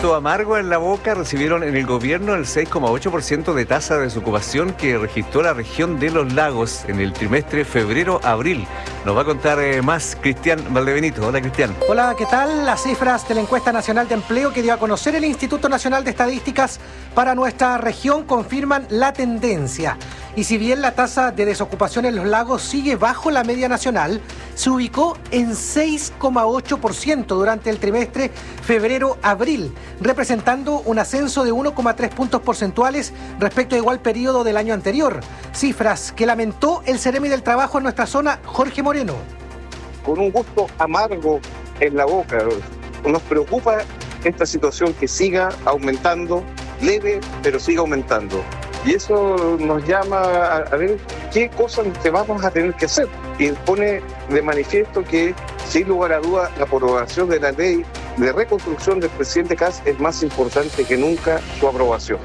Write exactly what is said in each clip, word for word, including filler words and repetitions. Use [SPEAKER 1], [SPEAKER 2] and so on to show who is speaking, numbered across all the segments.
[SPEAKER 1] gusto amargo en la boca recibieron en el gobierno el seis coma ocho por ciento de tasa de desocupación que registró la región de Los Lagos en el trimestre febrero-abril. Nos va a contar eh, más Cristian Valdebenito. Hola, Cristian.
[SPEAKER 2] Hola, ¿qué tal? Las cifras de la Encuesta Nacional de Empleo que dio a conocer el Instituto Nacional de Estadísticas para nuestra región confirman la tendencia. Y si bien la tasa de desocupación en Los Lagos sigue bajo la media nacional, se ubicó en seis coma ocho por ciento durante el trimestre febrero-abril, representando un ascenso de uno coma tres puntos porcentuales respecto a igual periodo del año anterior. Cifras que lamentó el Seremi del Trabajo en nuestra zona, Jorge Moreno.
[SPEAKER 3] Con un gusto amargo en la boca, nos preocupa esta situación que siga aumentando, leve, pero siga aumentando. Y eso nos llama a, a ver qué cosas que vamos a tener que hacer. Y pone de manifiesto que, sin lugar a dudas, la aprobación de la ley de reconstrucción del presidente Kast es más importante que nunca su aprobación.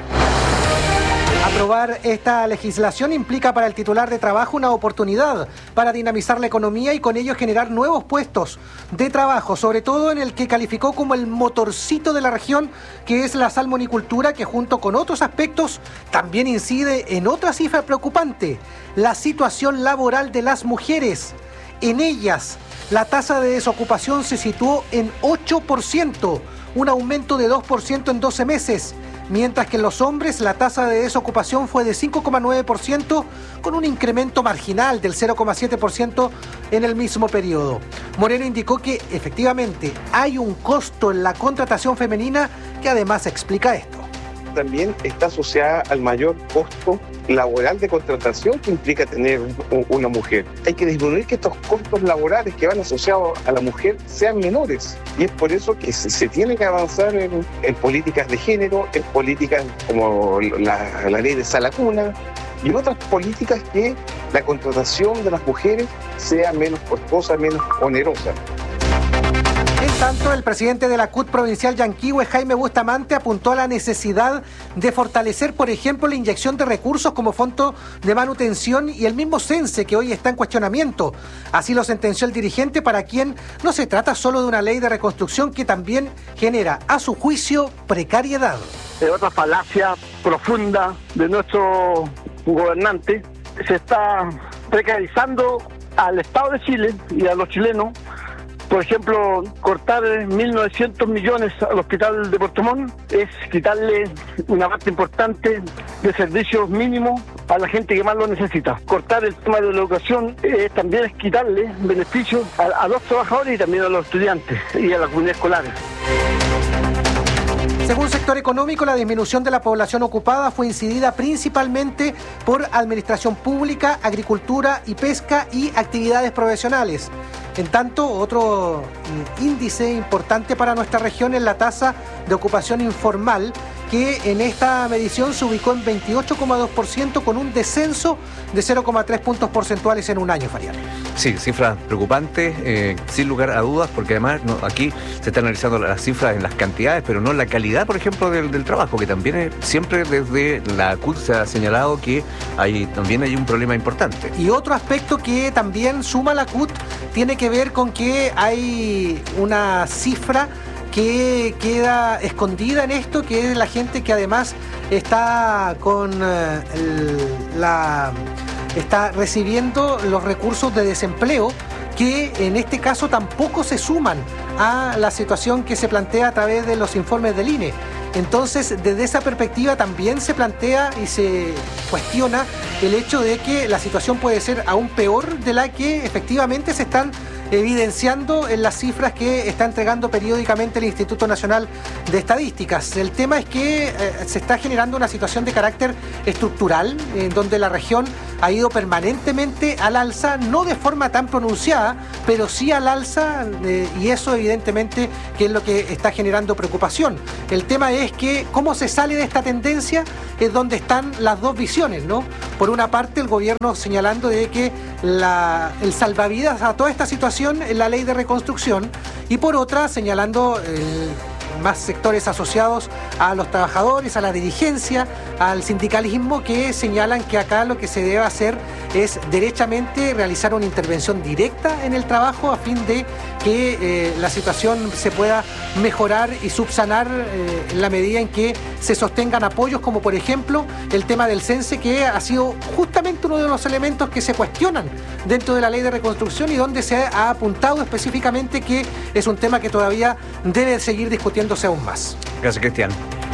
[SPEAKER 2] Aprobar esta legislación implica para el titular de trabajo una oportunidad para dinamizar la economía y con ello generar nuevos puestos de trabajo, sobre todo en el que calificó como el motorcito de la región, que es la salmonicultura, que junto con otros aspectos también incide en otra cifra preocupante: la situación laboral de las mujeres. En ellas, la tasa de desocupación se situó en ocho por ciento, un aumento de dos por ciento en doce meses. Mientras que en los hombres la tasa de desocupación fue de cinco coma nueve por ciento, con un incremento marginal del cero coma siete por ciento en el mismo periodo. Moreno indicó que efectivamente hay un costo en la contratación femenina que además explica esto.
[SPEAKER 3] También está asociada al mayor costo laboral de contratación que implica tener una mujer. Hay que disminuir que estos costos laborales que van asociados a la mujer sean menores. Y es por eso que se, se tiene que avanzar en, en políticas de género, en políticas como la, la ley de sala cuna y otras políticas que la contratación de las mujeres sea menos costosa, menos onerosa.
[SPEAKER 2] En tanto, el presidente de la C U T provincial Yanquihue, Jaime Bustamante, apuntó a la necesidad de fortalecer, por ejemplo, la inyección de recursos como fondo de manutención y el mismo CENSE que hoy está en cuestionamiento. Así lo sentenció el dirigente, para quien no se trata solo de una ley de reconstrucción que también genera, a su juicio, precariedad.
[SPEAKER 4] Es otra falacia profunda de nuestro gobernante. Se está precarizando al Estado de Chile y a los chilenos. Por ejemplo, cortar mil novecientos millones al hospital de Puerto Montt es quitarle una parte importante de servicios mínimos a la gente que más lo necesita. Cortar el tema de la educación eh, también es quitarle beneficios a, a los trabajadores y también a los estudiantes y a las comunidades escolares.
[SPEAKER 2] Según sector económico, la disminución de la población ocupada fue incidida principalmente por administración pública, agricultura y pesca y actividades profesionales. En tanto, otro índice importante para nuestra región es la tasa de ocupación informal, que en esta medición se ubicó en veintiocho coma dos por ciento, con un descenso de cero coma tres puntos porcentuales en un año, Farial.
[SPEAKER 1] Sí, cifras preocupantes, eh, sin lugar a dudas, porque además no, aquí se están analizando las cifras en las cantidades, pero no en la calidad, por ejemplo, del, del trabajo, que también es, siempre desde la C U T se ha señalado que hay, también hay un problema importante.
[SPEAKER 2] Y otro aspecto que también suma la C U T tiene que ver con que hay una cifra que queda escondida en esto, que es la gente que además está con eh, el, la está recibiendo los recursos de desempleo, que en este caso tampoco se suman a la situación que se plantea a través de los informes del I N E. Entonces, desde esa perspectiva también se plantea y se cuestiona el hecho de que la situación puede ser aún peor de la que efectivamente se están evidenciando en las cifras que está entregando periódicamente el Instituto Nacional de Estadísticas. El tema es que eh, se está generando una situación de carácter estructural, en donde la región ha ido permanentemente al alza, no de forma tan pronunciada, pero sí al alza, eh, y eso evidentemente que es lo que está generando preocupación. El tema es que cómo se sale de esta tendencia es donde están las dos visiones, ¿no? Por una parte, el gobierno señalando de que la, el salvavidas a toda esta situación es la ley de reconstrucción, y por otra señalando el más sectores asociados a los trabajadores, a la dirigencia, al sindicalismo, que señalan que acá lo que se debe hacer es derechamente realizar una intervención directa en el trabajo a fin de que eh, la situación se pueda mejorar y subsanar eh, en la medida en que se sostengan apoyos como por ejemplo el tema del Sense, que ha sido justamente uno de los elementos que se cuestionan dentro de la ley de reconstrucción y donde se ha apuntado específicamente que es un tema que todavía debe seguir discutiéndose aún más.
[SPEAKER 1] Gracias, Cristian.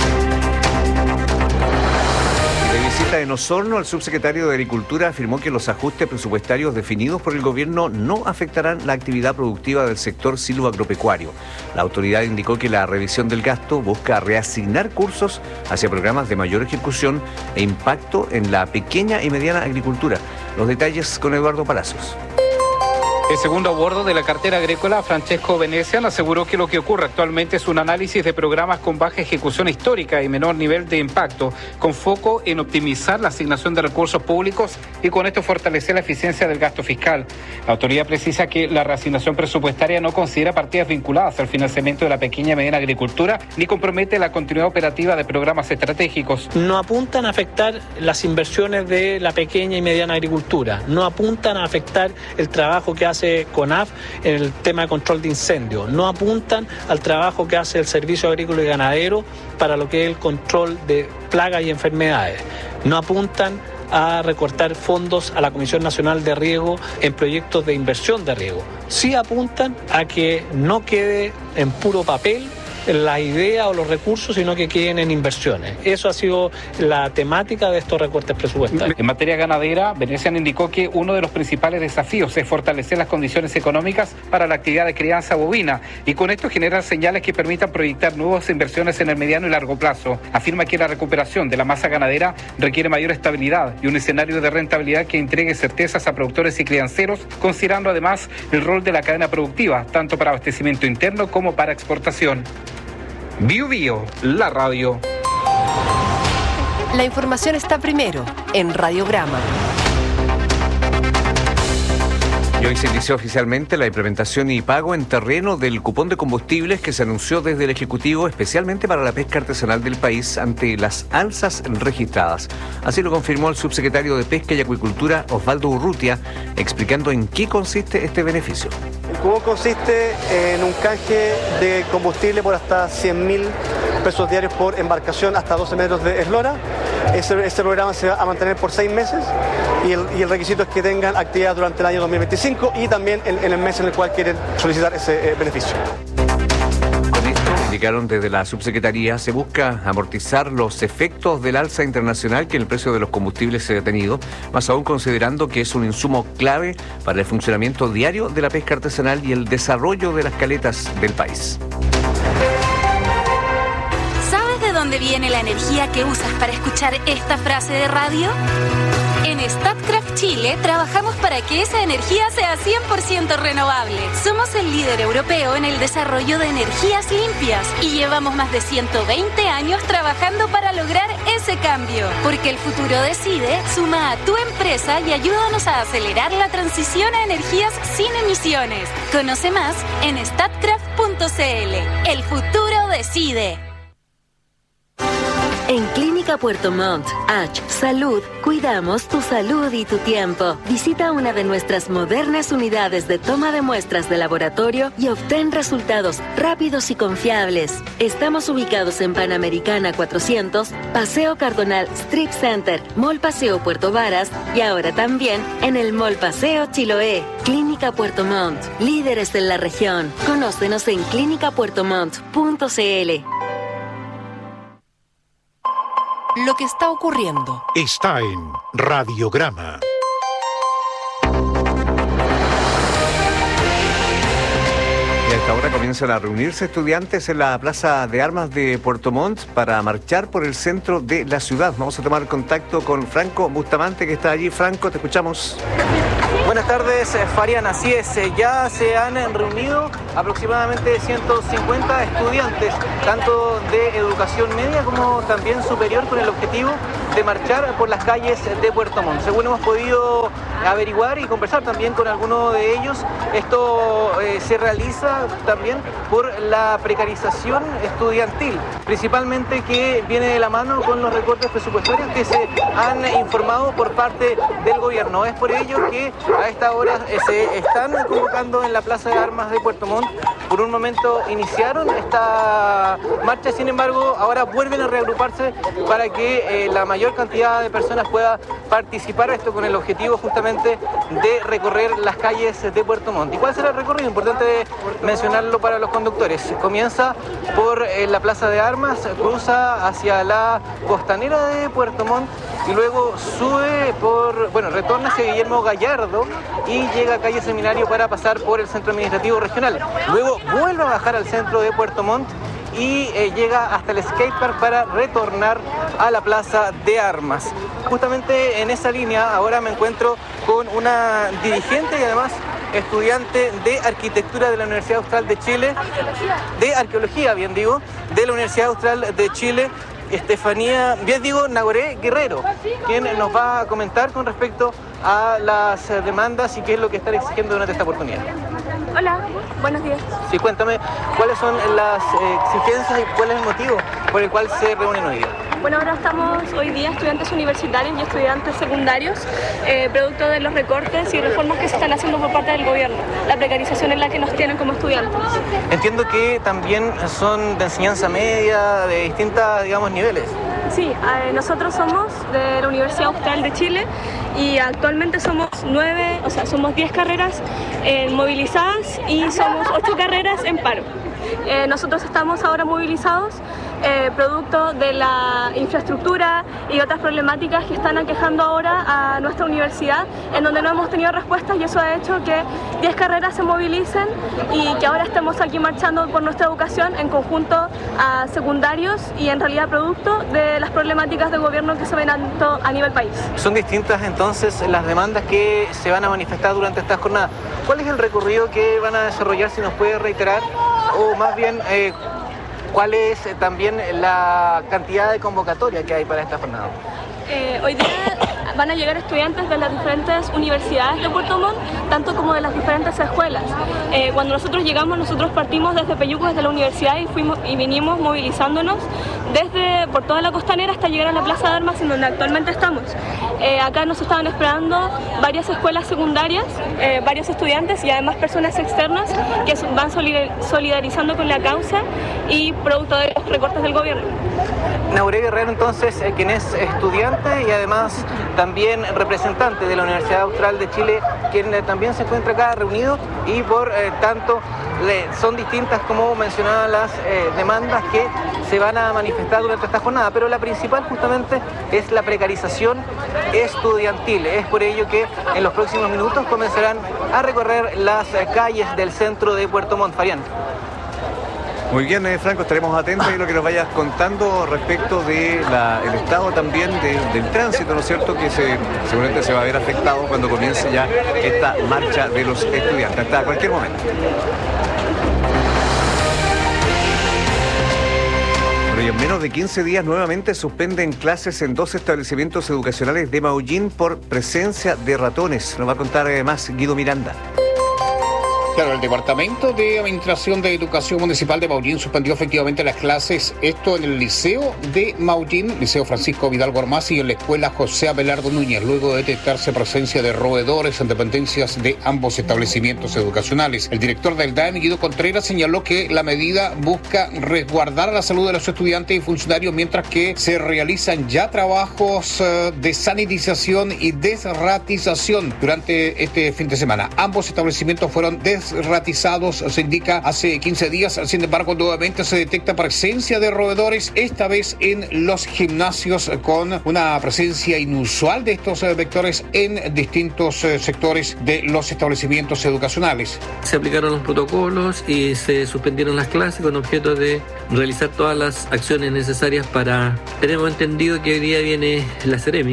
[SPEAKER 1] De visita en Osorno, el subsecretario de Agricultura afirmó que los ajustes presupuestarios definidos por el gobierno no afectarán la actividad productiva del sector silvoagropecuario. La autoridad indicó que la revisión del gasto busca reasignar cursos hacia programas de mayor ejecución e impacto en la pequeña y mediana agricultura. Los detalles con Eduardo Palacios.
[SPEAKER 5] El segundo a bordo de la cartera agrícola, Francesco Venecian, aseguró que lo que ocurre actualmente es un análisis de programas con baja ejecución histórica y menor nivel de impacto, con foco en optimizar la asignación de recursos públicos y con esto fortalecer la eficiencia del gasto fiscal. La autoridad precisa que la reasignación presupuestaria no considera partidas vinculadas al financiamiento de la pequeña y mediana agricultura ni compromete la continuidad operativa de programas estratégicos.
[SPEAKER 6] No apuntan a afectar las inversiones de la pequeña y mediana agricultura, no apuntan a afectar el trabajo que hace hace CONAF en el tema de control de incendios, no apuntan al trabajo que hace el Servicio Agrícola y Ganadero para lo que es el control de plagas y enfermedades, no apuntan a recortar fondos a la Comisión Nacional de Riego en proyectos de inversión de riego. Sí apuntan a que no quede en puro papel la idea o los recursos, sino que queden en inversiones. Eso ha sido la temática de estos recortes presupuestarios.
[SPEAKER 5] En materia ganadera, Venecian indicó que uno de los principales desafíos es fortalecer las condiciones económicas para la actividad de crianza bovina y con esto generar señales que permitan proyectar nuevas inversiones en el mediano y largo plazo. Afirma que la recuperación de la masa ganadera requiere mayor estabilidad y un escenario de rentabilidad que entregue certezas a productores y crianceros, considerando además el rol de la cadena productiva, tanto para abastecimiento interno como para exportación. Bio Bio, la radio.
[SPEAKER 7] La información está primero en Radiograma.
[SPEAKER 1] Y hoy se inició oficialmente la implementación y pago en terreno del cupón de combustibles que se anunció desde el Ejecutivo especialmente para la pesca artesanal del país ante las alzas registradas. Así lo confirmó el subsecretario de Pesca y Acuicultura, Osvaldo Urrutia, explicando en qué consiste este beneficio.
[SPEAKER 8] El cupón consiste en un canje de combustible por hasta cien mil pesos diarios por embarcación hasta doce metros de eslora. Ese, este programa se va a mantener por seis meses y el, y el requisito es que tengan actividad durante el año dos mil veinticinco y también en, en el mes en el cual quieren solicitar ese eh, beneficio.
[SPEAKER 1] Con esto, indicaron desde la subsecretaría, se busca amortizar los efectos del alza internacional que el precio de los combustibles se ha tenido, más aún considerando que es un insumo clave para el funcionamiento diario de la pesca artesanal y el desarrollo de las caletas del país.
[SPEAKER 9] ¿De dónde viene la energía que usas para escuchar esta frase de radio? En Statkraft Chile trabajamos para que esa energía sea cien por ciento renovable. Somos el líder europeo en el desarrollo de energías limpias y llevamos más de ciento veinte años trabajando para lograr ese cambio. Porque el futuro decide, suma a tu empresa y ayúdanos a acelerar la transición a energías sin emisiones. Conoce más en statkraft punto cl. El futuro decide.
[SPEAKER 10] En Clínica Puerto Montt, H. Salud, cuidamos tu salud y tu tiempo. Visita una de nuestras modernas unidades de toma de muestras de laboratorio y obtén resultados rápidos y confiables. Estamos ubicados en Panamericana cuatrocientos, Paseo Cardonal Strip Center, Mall Paseo Puerto Varas y ahora también en el Mall Paseo Chiloé. Clínica Puerto Montt, líderes en la región. Conócenos en clínica puerto montt punto cl.
[SPEAKER 7] Lo que está ocurriendo
[SPEAKER 11] está en Radiograma.
[SPEAKER 1] Y a esta hora comienzan a reunirse estudiantes en la Plaza de Armas de Puerto Montt para marchar por el centro de la ciudad. Vamos a tomar contacto con Franco Bustamante, que está allí. Franco, te escuchamos.
[SPEAKER 12] Buenas tardes, Farian. Así es, ya se han reunido aproximadamente ciento cincuenta estudiantes, tanto de educación media como también superior, con el objetivo de marchar por las calles de Puerto Montt. Según hemos podido averiguar y conversar también con algunos de ellos, esto eh, se realiza también por la precarización estudiantil, principalmente que viene de la mano con los recortes presupuestarios que se han informado por parte del gobierno. Es por ello que a esta hora eh, se están convocando en la Plaza de Armas de Puerto Montt. Por un momento iniciaron esta marcha, sin embargo, ahora vuelven a reagruparse para que eh, la mayor cantidad de personas pueda participar, esto con el objetivo justamente de recorrer las calles de Puerto Montt. ¿Y cuál será el recorrido? Importante mencionarlo para los conductores. Comienza por eh, la Plaza de Armas, cruza hacia la costanera de Puerto Montt y luego sube por, bueno, retorna hacia Guillermo Gallardo y llega a calle Seminario para pasar por el Centro Administrativo Regional. Luego vuelve a bajar al centro de Puerto Montt y eh, llega hasta el skatepark para retornar a la Plaza de Armas. Justamente en esa línea ahora me encuentro con una dirigente y además estudiante de Arquitectura de la Universidad Austral de Chile, de Arqueología, bien digo, de la Universidad Austral de Chile, Estefanía, bien digo, Nagoré Guerrero, quien nos va a comentar con respecto a las demandas y qué es lo que están exigiendo durante esta oportunidad.
[SPEAKER 13] Hola, buenos días.
[SPEAKER 12] Sí, cuéntame, ¿cuáles son las eh, exigencias y cuál es el motivo por el cual se reúnen hoy día?
[SPEAKER 13] Bueno, ahora estamos hoy día estudiantes universitarios y estudiantes secundarios, eh, producto de los recortes y reformas que se están haciendo por parte del gobierno, la precarización en la que nos tienen como estudiantes.
[SPEAKER 12] Entiendo que también son de enseñanza media, de distintos, digamos, niveles.
[SPEAKER 13] Sí, eh, nosotros somos de la Universidad Austral de Chile y actualmente somos nueve, o sea, somos diez carreras eh, movilizadas y somos ocho carreras en paro. Eh, nosotros estamos ahora movilizados eh, producto de la infraestructura y otras problemáticas que están aquejando ahora a nuestra universidad, en donde no hemos tenido respuestas, y eso ha hecho que diez carreras se movilicen y que ahora estemos aquí marchando por nuestra educación en conjunto a secundarios y en realidad producto de las problemáticas de gobierno que se ven a, a nivel país.
[SPEAKER 12] Son distintas entonces las demandas que se van a manifestar durante esta jornada. ¿Cuál es el recorrido que van a desarrollar, si nos puede reiterar? O más bien, eh, ¿cuál es eh, también la cantidad de convocatoria que hay para esta jornada?
[SPEAKER 13] Eh, hoy día van a llegar estudiantes de las diferentes universidades de Puerto Montt, tanto como de las diferentes escuelas. Eh, cuando nosotros llegamos, nosotros partimos desde Peyuco, desde la universidad, y fuimos y vinimos movilizándonos desde por toda la costanera hasta llegar a la Plaza de Armas, en donde actualmente estamos. Eh, acá nos estaban esperando varias escuelas secundarias, eh, varios estudiantes y además personas externas que van solidarizando con la causa y producto de los recortes del gobierno.
[SPEAKER 12] Nagoré Guerrero, entonces, eh, quien es estudiante y además también representante de la Universidad Austral de Chile, quien eh, también se encuentra acá reunido y por eh, tanto le, son distintas, como mencionaba, las eh, demandas que se van a manifestar durante esta jornada, pero la principal justamente es la precarización estudiantil. Es por ello que en los próximos minutos comenzarán a recorrer las eh, calles del centro de Puerto Montt. Fabián.
[SPEAKER 1] Muy bien, eh, Franco, estaremos atentos a lo que nos vayas contando respecto del estado también de, del tránsito, ¿no es cierto?, que se, seguramente se va a ver afectado cuando comience ya esta marcha de los estudiantes, hasta cualquier momento. Y en menos de quince días nuevamente suspenden clases en dos establecimientos educacionales de Maullín por presencia de ratones. Nos va a contar además Guido Miranda.
[SPEAKER 14] Claro, el Departamento de Administración de Educación Municipal de Maullín suspendió efectivamente las clases, esto en el Liceo de Maullín, Liceo Francisco Vidal Gormaz, y en la Escuela José Abelardo Núñez, luego de detectarse presencia de roedores en dependencias de ambos establecimientos educacionales. El director del D A E M, Guido Contreras, señaló que la medida busca resguardar la salud de los estudiantes y funcionarios, mientras que se realizan ya trabajos de sanitización y desratización durante este fin de semana. Ambos establecimientos fueron des ratizados, se indica, hace quince días. Sin embargo, nuevamente se detecta presencia de roedores, esta vez en los gimnasios, con una presencia inusual de estos vectores en distintos sectores de los establecimientos educacionales.
[SPEAKER 15] Se aplicaron los protocolos y se suspendieron las clases con objeto de realizar todas las acciones necesarias para... Tenemos entendido que hoy día viene la Seremi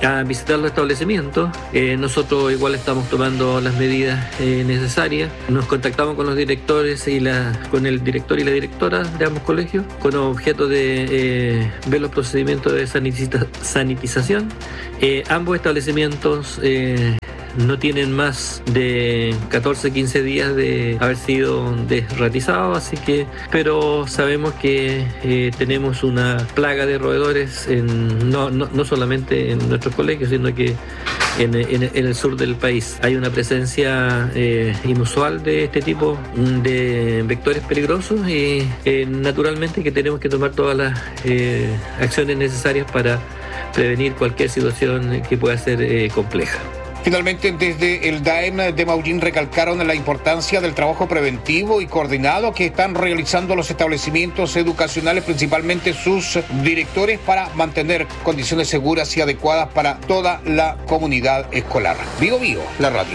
[SPEAKER 15] a visitar los establecimientos. Eh, nosotros igual estamos tomando las medidas eh, necesarias. Nos contactamos con los directores y la, con el director y la directora de ambos colegios con objeto de eh, ver los procedimientos de sanitiza, sanitización. Eh, ambos establecimientos eh, no tienen más de catorce, quince días de haber sido desratizados, así que, pero sabemos que eh, tenemos una plaga de roedores en, no, no, no solamente en nuestros colegios, sino que en, en, en el sur del país. Hay una presencia eh, inusual de este tipo de vectores peligrosos y eh, naturalmente que tenemos que tomar todas las eh, acciones necesarias para prevenir cualquier situación que pueda ser eh, compleja.
[SPEAKER 14] Finalmente, desde el D A E M de Maullín recalcaron la importancia del trabajo preventivo y coordinado que están realizando los establecimientos educacionales, principalmente sus directores, para mantener condiciones seguras y adecuadas para toda la comunidad escolar. Bio Bio, la radio.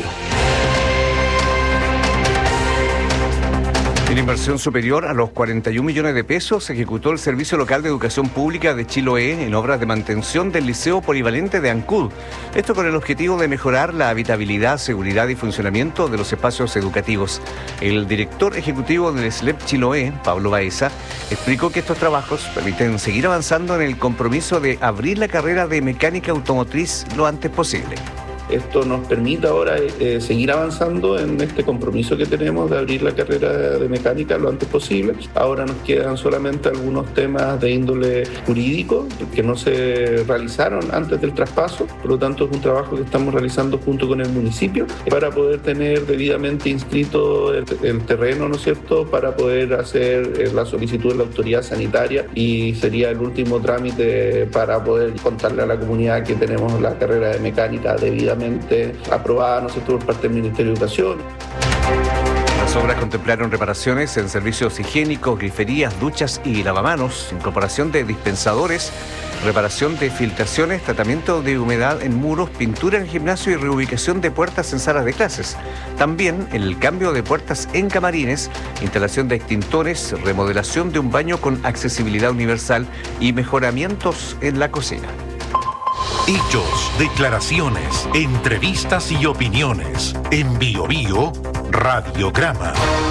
[SPEAKER 1] En inversión superior a los cuarenta y un millones de pesos ejecutó el Servicio Local de Educación Pública de Chiloé en obras de mantención del Liceo Polivalente de Ancud. Esto con el objetivo de mejorar la habitabilidad, seguridad y funcionamiento de los espacios educativos. El director ejecutivo del S L E P Chiloé, Pablo Baeza, explicó que estos trabajos permiten seguir avanzando en el compromiso de abrir la carrera de mecánica automotriz lo antes posible.
[SPEAKER 16] Esto nos permite ahora eh, seguir avanzando en este compromiso que tenemos de abrir la carrera de mecánica lo antes posible. Ahora nos quedan solamente algunos temas de índole jurídico que no se realizaron antes del traspaso. Por lo tanto, es un trabajo que estamos realizando junto con el municipio para poder tener debidamente inscrito el, el terreno, ¿no es cierto?, para poder hacer la solicitud de la autoridad sanitaria, y sería el último trámite para poder contarle a la comunidad que tenemos la carrera de mecánica debidamente aprobada, ¿no sé, por parte del Ministerio de Educación.
[SPEAKER 1] Las obras contemplaron reparaciones en servicios higiénicos, griferías, duchas y lavamanos, incorporación de dispensadores, reparación de filtraciones, tratamiento de humedad en muros, pintura en el gimnasio y reubicación de puertas en salas de clases. También el cambio de puertas en camarines, instalación de extintores, remodelación de un baño con accesibilidad universal y mejoramientos en la cocina.
[SPEAKER 11] Hechos, declaraciones, entrevistas y opiniones. En Bio Bio, Radiograma.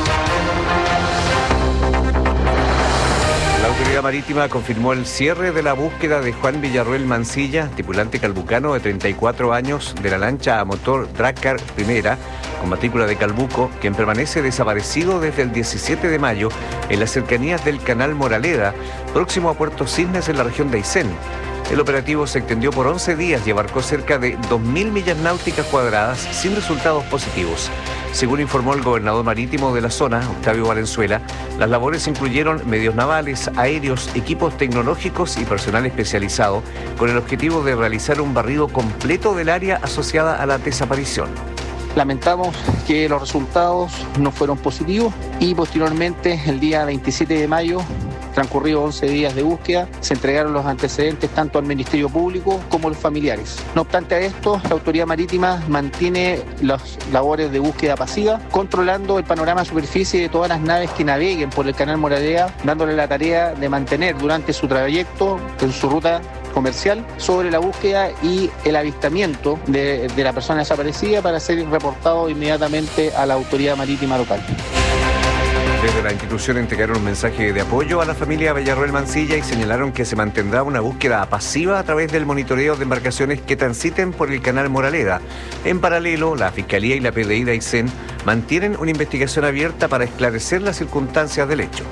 [SPEAKER 1] La Autoridad Marítima confirmó el cierre de la búsqueda de Juan Villarroel Mancilla, tripulante calbucano de treinta y cuatro años de la lancha a motor Drakkar Primera, con matrícula de Calbuco, quien permanece desaparecido desde el diecisiete de mayo en las cercanías del Canal Moraleda, próximo a Puerto Cisnes en la región de Aysén. El operativo se extendió por once días y abarcó cerca de dos mil millas náuticas cuadradas sin resultados positivos. Según informó el gobernador marítimo de la zona, Octavio Valenzuela, las labores incluyeron medios navales, aéreos, equipos tecnológicos y personal especializado, con el objetivo de realizar un barrido completo del área asociada a la desaparición.
[SPEAKER 17] Lamentamos que los resultados no fueron positivos y posteriormente, el día veintisiete de mayo, transcurridos once días de búsqueda, se entregaron los antecedentes tanto al Ministerio Público como a los familiares. No obstante a esto, la Autoridad Marítima mantiene las labores de búsqueda pasiva, controlando el panorama de superficie de todas las naves que naveguen por el Canal Moraleda, dándole la tarea de mantener durante su trayecto, en su ruta comercial, sobre la búsqueda y el avistamiento de, de la persona desaparecida para ser reportado inmediatamente a la Autoridad Marítima local.
[SPEAKER 1] Desde la institución entregaron un mensaje de apoyo a la familia Villarroel Mancilla y señalaron que se mantendrá una búsqueda pasiva a través del monitoreo de embarcaciones que transiten por el Canal Moraleda. En paralelo, la Fiscalía y la P D I de Aysén mantienen una investigación abierta para esclarecer las circunstancias del hecho.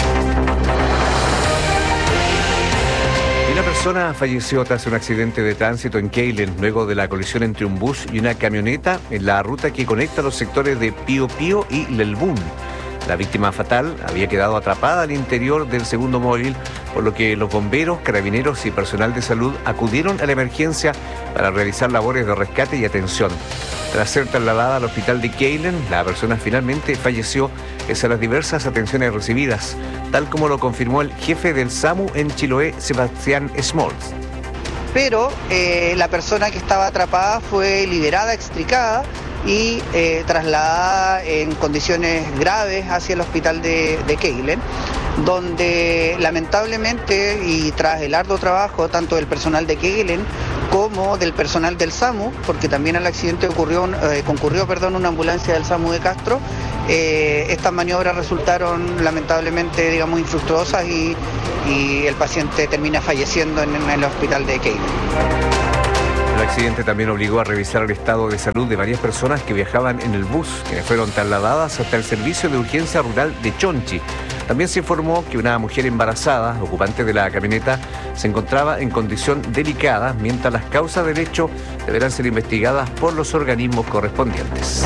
[SPEAKER 1] Una persona falleció tras un accidente de tránsito en Keilen luego de la colisión entre un bus y una camioneta en la ruta que conecta los sectores de Pío Pío y Lelbún. La víctima fatal había quedado atrapada al interior del segundo móvil, por lo que los bomberos, carabineros y personal de salud acudieron a la emergencia para realizar labores de rescate y atención. Tras ser trasladada al hospital de Keilen, la persona finalmente falleció pese a las diversas atenciones recibidas, tal como lo confirmó el jefe del SAMU en Chiloé, Sebastián Smoltz.
[SPEAKER 18] Pero eh, la persona que estaba atrapada fue liberada, extricada y eh, trasladada en condiciones graves hacia el hospital de, de Keilen, donde lamentablemente y tras el arduo trabajo tanto del personal de Keilen como del personal del SAMU, porque también al accidente ocurrió, eh, concurrió perdón, una ambulancia del SAMU de Castro. Eh, estas maniobras resultaron lamentablemente, digamos, infructuosas y, y el paciente termina falleciendo en, en el hospital de Keila.
[SPEAKER 1] El accidente también obligó a revisar el estado de salud de varias personas que viajaban en el bus, que fueron trasladadas hasta el servicio de urgencia rural de Chonchi. También se informó que una mujer embarazada, ocupante de la camioneta, se encontraba en condición delicada, mientras las causas del hecho deberán ser investigadas por los organismos correspondientes.